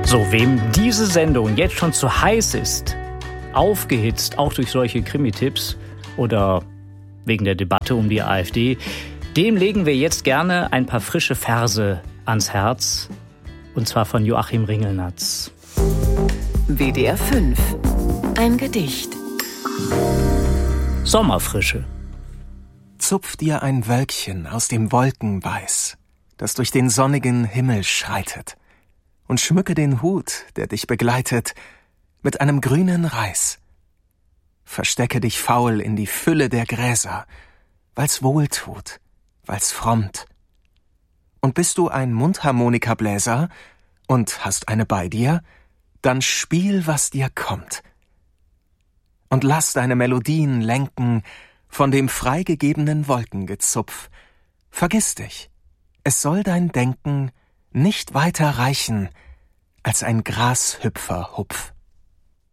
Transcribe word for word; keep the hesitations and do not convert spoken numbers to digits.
So, wem diese Sendung jetzt schon zu heiß ist, aufgehitzt, auch durch solche Krimi-Tipps oder wegen der Debatte um die AfD, dem legen wir jetzt gerne ein paar frische Verse ans Herz, und zwar von Joachim Ringelnatz. W D R fünf. Ein Gedicht. Sommerfrische. Zupf dir ein Wölkchen aus dem Wolkenweiß, das durch den sonnigen Himmel schreitet, und schmücke den Hut, der dich begleitet, mit einem grünen Reis. Verstecke dich faul in die Fülle der Gräser, weil's wohltut, weil's frommt. Und bist du ein Mundharmonikabläser und hast eine bei dir, dann spiel, was dir kommt. Und lass deine Melodien lenken von dem freigegebenen Wolkengezupf. Vergiss dich, es soll dein Denken nicht weiter reichen als ein Grashüpferhupf.